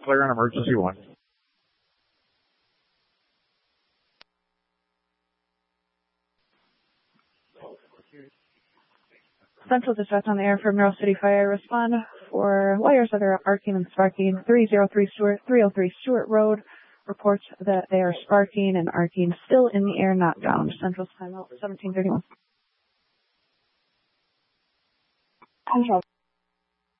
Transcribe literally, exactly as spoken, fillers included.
Clear on emergency one. Central dispatch on the air from Mineral City Fire. Respond for wires that are arcing and sparking. three oh three Stewart, three oh three Stewart Road. Reports that they are sparking and arcing still in the air, not down. Central's timeout, seventeen thirty-one. Central.